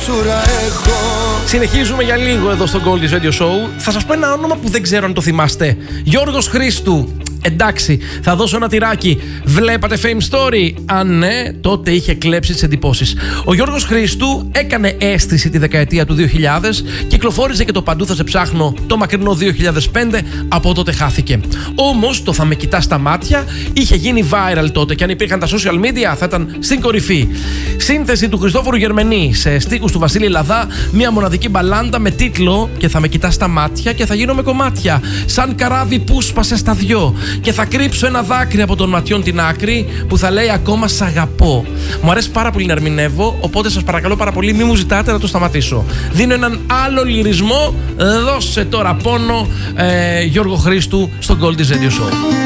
σούρα έχω. Συνεχίζουμε για λίγο εδώ στο Goldie's Radio Show. Θα σας πω ένα όνομα που δεν ξέρω αν το θυμάστε. Γιώργος Χρήστου. Εντάξει, θα δώσω ένα τυράκι. Βλέπατε Fame Story? Αν ναι, τότε είχε κλέψει τις εντυπώσεις. Ο Γιώργος Χρήστου έκανε αίσθηση τη δεκαετία του 2000, κυκλοφόρησε και το Παντού θα σε ψάχνω το μακρινό 2005, από τότε χάθηκε. Όμως το Θα με κοιτάς στα μάτια είχε γίνει viral τότε και αν υπήρχαν τα social media θα ήταν στην κορυφή. Σύνθεση του Χριστόφορου Γερμενή σε στίχους του Βασίλη Λαδά, μια μοναδική μπαλάντα με τίτλο «Και θα με κοιτάς στα μάτια και θα γίνω με κομμάτια. Σαν καράβι που σπάσε στα δυο. Και θα κρύψω ένα δάκρυ από των ματιών την άκρη που θα λέει ακόμα σ' αγαπώ». Μου αρέσει πάρα πολύ να ερμηνεύω, οπότε σας παρακαλώ πάρα πολύ, μη μου ζητάτε να το σταματήσω. Δίνω έναν άλλο λυρισμό. Δώσε τώρα πόνο, Γιώργο Χρήστου στο Goldie's Radio Show.